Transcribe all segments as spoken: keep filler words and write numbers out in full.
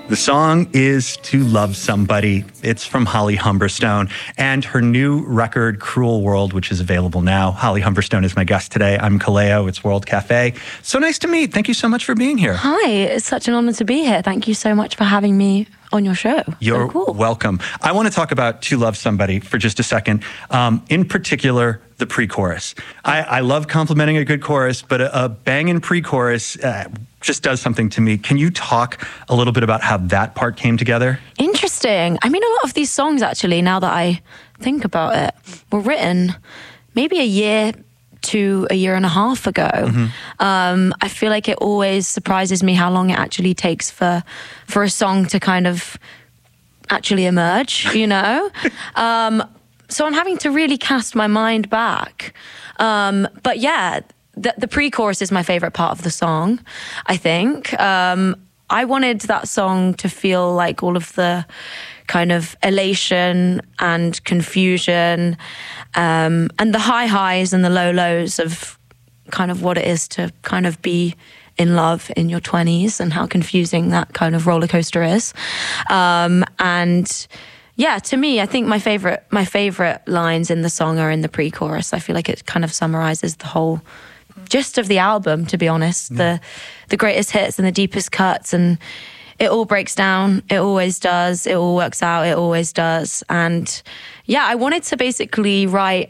The song is To Love Somebody. It's from Holly Humberstone and her new record, Cruel World, which is available now. Holly Humberstone is my guest today. I'm Kaleo. It's World Cafe. So nice to meet. Thank you so much for being here. Hi, it's such an honor to be here. Thank you so much for having me on your show. You're so cool. welcome. I want to talk about To Love Somebody for just a second. Um, in particular, the pre-chorus. I, I love complimenting a good chorus, but a, a banging pre-chorus uh, just does something to me. Can you talk a little bit about how that part came together? Interesting. I mean, a lot of these songs, actually, now that I think about it, were written maybe a year to a year and a half ago. Mm-hmm. um, I feel like it always surprises me how long it actually takes for for a song to kind of actually emerge, you know? um, so I'm having to really cast my mind back. Um, but yeah, the, the pre-chorus is my favorite part of the song, I think. Um, I wanted that song to feel like all of the kind of elation and confusion um, and the high highs and the low lows of kind of what it is to kind of be in love in your twenties and how confusing that kind of roller coaster is. Um, and yeah, to me, I think my favorite my favorite lines in the song are in the pre-chorus. I feel like it kind of summarizes the whole gist of the album, to be honest. Yeah. The the greatest hits and the deepest cuts, and it all breaks down. It always does. It all works out. It always does. And yeah, I wanted to basically write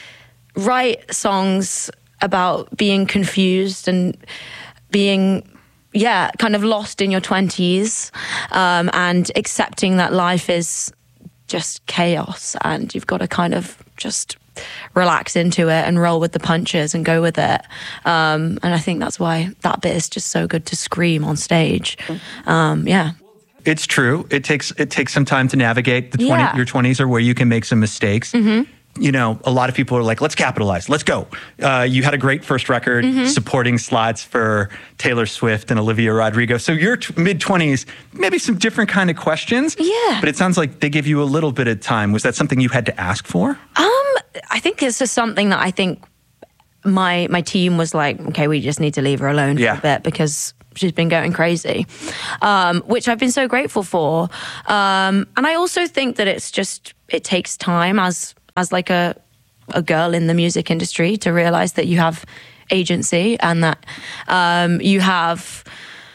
write songs about being confused and being, yeah, kind of lost in your twenties, um, and accepting that life is just chaos and you've got to kind of just relax into it and roll with the punches and go with it. Um, and I think that's why that bit is just so good to scream on stage. Um, yeah. It's true. It takes it takes some time to navigate the twenty, yeah. your twenties are where you can make some mistakes. Mm-hmm. You know, a lot of people are like, let's capitalize, let's go. Uh, you had a great first record, mm-hmm. supporting slots for Taylor Swift and Olivia Rodrigo. So your t- mid-twenties, maybe some different kind of questions. Yeah. But it sounds like they give you a little bit of time. Was that something you had to ask for? Um, I think this is something that I think my my team was like, okay, we just need to leave her alone yeah. for a bit because she's been going crazy, um, which I've been so grateful for. Um, and I also think that it's just, it takes time as as like a a girl in the music industry to realize that you have agency and that um, you have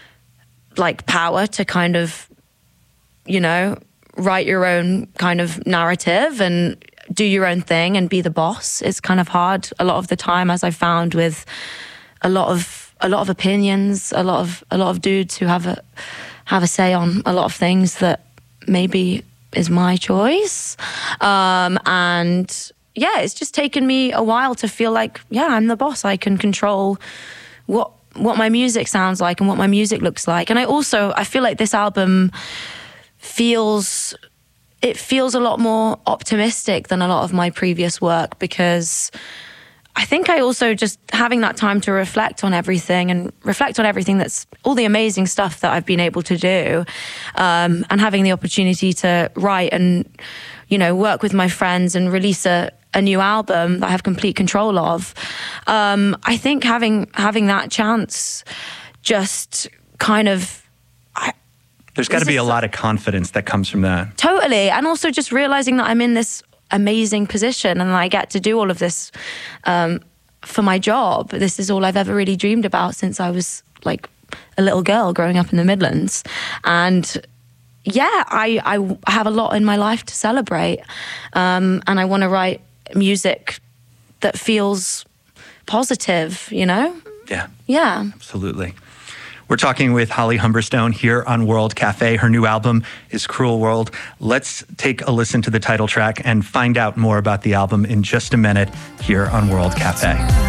like power to kind of, you know, write your own kind of narrative and do your own thing and be the boss. It's kind of hard a lot of the time, as I found with a lot of a lot of opinions, a lot of a lot of dudes who have a have a say on a lot of things that maybe is my choice. Um, and yeah, it's just taken me a while to feel like, yeah, I'm the boss. I can control what what my music sounds like and what my music looks like. And I also, I feel like this album feels, it feels a lot more optimistic than a lot of my previous work, because I think I also just having that time to reflect on everything and reflect on everything that's all the amazing stuff that I've been able to do, um, and having the opportunity to write and, you know, work with my friends and release a, a new album that I have complete control of. Um, I think having having that chance just kind of... I, There's got to be a lot of confidence that comes from that. Totally. And also just realizing that I'm in this amazing position and I get to do all of this um, for my job. This is all I've ever really dreamed about since I was like a little girl growing up in the Midlands. And yeah, I, I have a lot in my life to celebrate. Um, and I want to write music that feels positive, you know? Yeah. Yeah. Absolutely. We're talking with Holly Humberstone here on World Cafe. Her new album is Cruel World. Let's take a listen to the title track and find out more about the album in just a minute here on World Cafe.